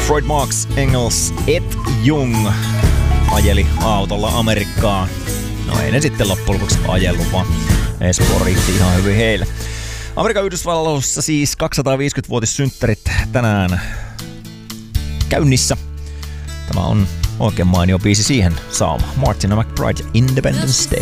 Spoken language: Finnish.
Freud, Marx, Engels et Jung ajeli autolla Amerikkaan. No ei ne sitten loppujen lopuksi ajellut, vaan Espoo riitti ihan hyvin heille. Amerikan Yhdysvalloissa siis 250-vuotissynttärit tänään käynnissä. Tämä on oikein mainio biisi siihen sauma. Martina McBride ja Independence Day.